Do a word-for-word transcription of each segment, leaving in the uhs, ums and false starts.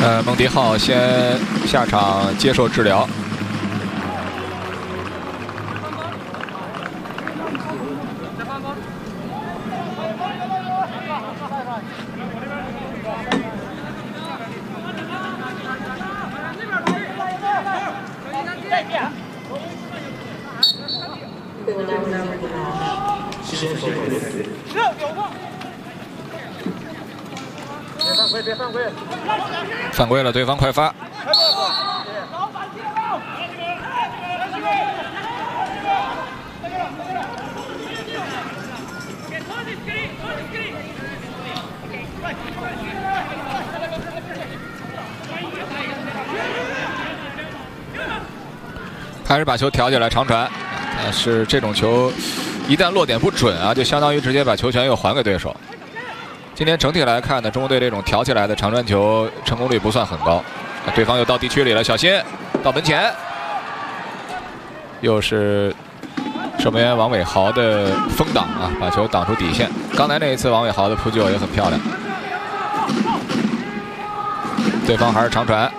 呃，蒙迪浩先下场接受治疗。 别犯规！ 犯规了，对方快发。开始把球挑起来长传，但是这种球一旦落点不准啊，就相当于直接把球权又还给对手。今天整体来看呢，中国队这种挑起来的长传球成功率不算很高。对方又到地区里了，小心到门前，又是守门员王伟豪的封挡啊，把球挡出底线。刚才那一次王伟豪的扑救也很漂亮。对方还是长传。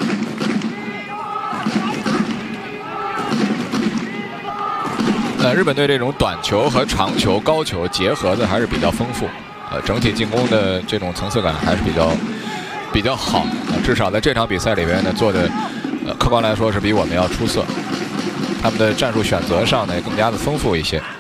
呃，日本队这种短球和长球、高球结合的还是比较丰富。呃，整体进攻的这种层次感还是比较比较好，呃，至少在这场比赛里边呢，做的呃客观来说是比我们要出色。他们的战术选择上呢，也更加的丰富一些。